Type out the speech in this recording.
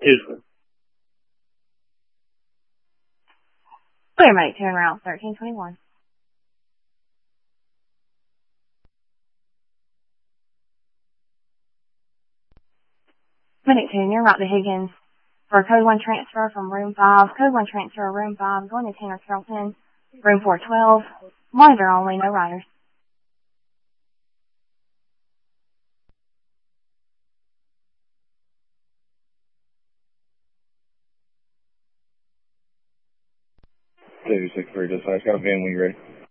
Houston. Clear, mate. Turn route 1321. Minute 2, near route to Higgins. For a code 1 transfer from room 5. Code 1 transfer, room 5, going to Tanner Carrollton. Room 412. Monitor only, no riders. Two, 6, 3, dispatch. Got a van when you're ready.